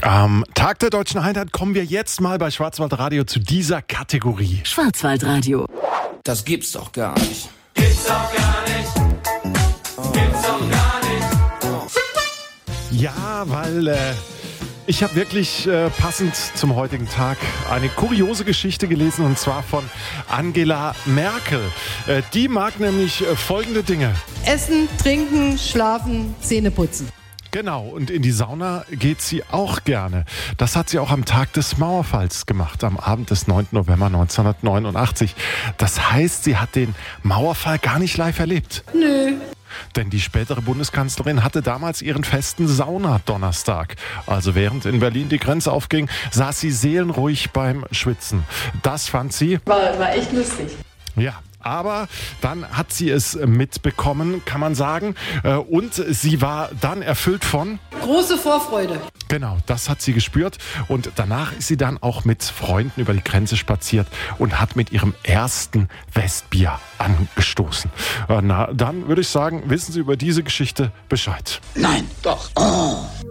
Am Tag der Deutschen Einheit kommen wir jetzt mal bei Schwarzwaldradio zu dieser Kategorie. Schwarzwaldradio. Das gibt's doch gar nicht. Gibt's doch gar nicht. Gibt's doch gar nicht. Ja, weil ich habe wirklich passend zum heutigen Tag eine kuriose Geschichte gelesen, und zwar von Angela Merkel. Die mag nämlich folgende Dinge. Essen, trinken, schlafen, Zähne putzen. Genau, und in die Sauna geht sie auch gerne. Das hat sie auch am Tag des Mauerfalls gemacht, am Abend des 9. November 1989. Das heißt, sie hat den Mauerfall gar nicht live erlebt. Nö. Denn die spätere Bundeskanzlerin hatte damals ihren festen Saunadonnerstag. Also während in Berlin die Grenze aufging, saß sie seelenruhig beim Schwitzen. Das fand sie... War echt lustig. Ja. Aber dann hat sie es mitbekommen, kann man sagen. Und sie war dann erfüllt von... Große Vorfreude. Genau, das hat sie gespürt. Und danach ist sie dann auch mit Freunden über die Grenze spaziert und hat mit ihrem ersten Westbier angestoßen. Na, dann würde ich sagen, wissen Sie über diese Geschichte Bescheid. Nein, doch. Oh.